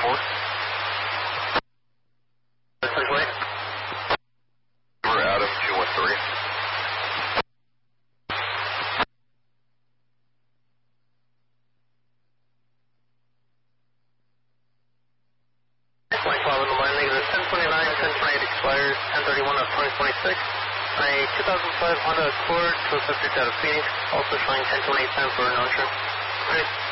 4. Essentially. We're Adam 213. Flight 12 on the line, negative 1029, 1028 expires, 1031 of 2026. A 2005 Honda Accord, 2 subject out of Phoenix, also showing 1028 time for non-trip. Alright.